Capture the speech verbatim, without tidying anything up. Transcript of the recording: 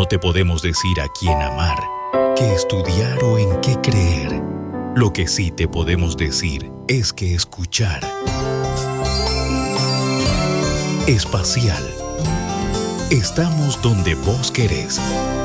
No te podemos decir a quién amar, qué estudiar o en qué creer. Lo que sí te podemos decir es que escuchar. Espacial. Estamos donde vos querés.